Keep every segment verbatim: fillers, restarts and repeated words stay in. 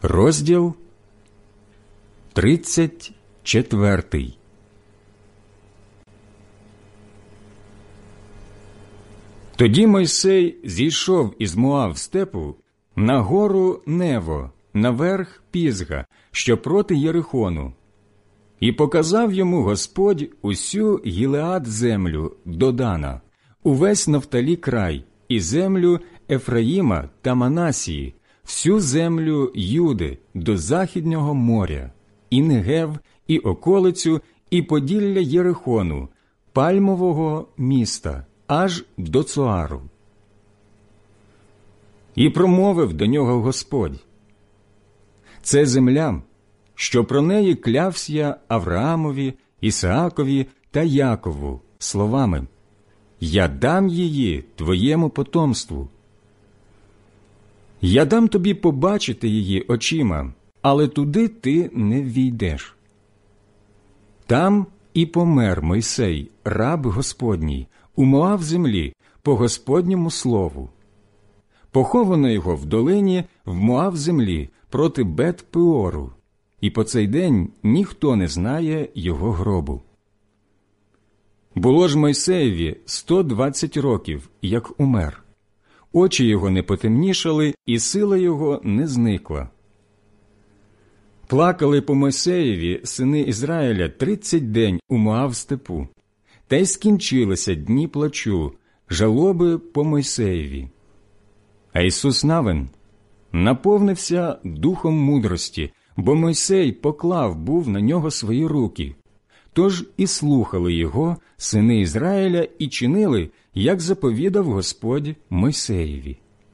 Розділ тридцять четвертий. Тоді Мойсей зійшов із Моав степу на гору Нево, наверх Пізга, що проти Єрихону. І показав йому Господь усю Гілеад землю до Дана, увесь Нафталі край, і землю Ефраїма та Манасії, всю землю Юди до Західнього моря, і Негев, і околицю, і поділля Єрихону, пальмового міста, аж до Цоару. І промовив до нього Господь: «Це земля, що про неї клявся я Авраамові, Ісаакові та Якову словами: я дам її твоєму потомству. Я дам тобі побачити її очима, але туди ти не ввійдеш». Там і помер Мойсей, раб Господній, у Моав землі, по Господньому слову. Поховано його в долині в Моав землі проти Бет-Пеору, і по цей день ніхто не знає його гробу. Було ж Мойсеєві сто двадцять років, як умер. Очі його не потемнішали, і сила його не зникла. Плакали по Мойсеєві сини Ізраїля тридцять день у Моав степу, та й скінчилися дні плачу, жалоби по Мойсеєві. А Ісус Навин наповнився духом мудрості, бо Мойсей поклав був на нього свої руки. Тож і слухали його сини Ізраїля і чинили, як заповідав Господь Мойсеєві.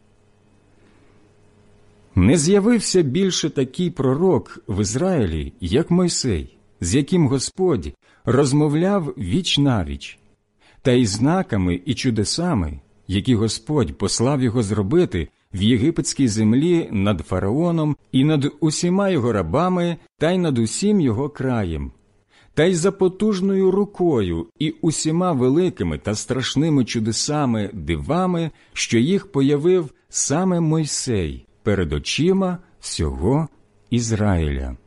Не з'явився більше такий пророк в Ізраїлі, як Мойсей, з яким Господь розмовляв віч-навіч, та й знаками і чудесами, які Господь послав його зробити в єгипетській землі над фараоном і над усіма його рабами та й над усім його краєм, та й за потужною рукою і усіма великими та страшними чудесами, дивами, що їх появив саме Мойсей перед очима всього Ізраїля.